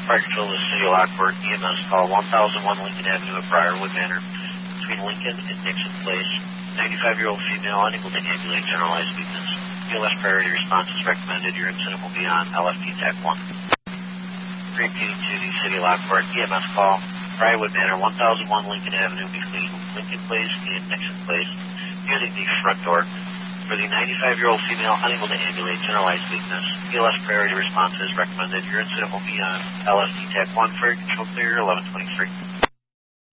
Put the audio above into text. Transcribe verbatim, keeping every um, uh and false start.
Fire Control to the City of Lockport, E M S call one thousand one Lincoln Avenue at Briarwood Manor, between Lincoln and Nixon Place. ninety-five-year-old female unable to ambulate generalized weakness. B L S priority response is recommended. Your incident will be on L F T TAC one. Repeating to the City of Lockport, E M S call, Briarwood Manor, one thousand one Lincoln Avenue, between Lincoln Place and Nixon Place, using the front door. For the ninety-five-year-old female unable to ambulate generalized weakness, B L S priority response is recommended. Your incident will be on L F T TAC one. Fire Control clear, eleven twenty-three.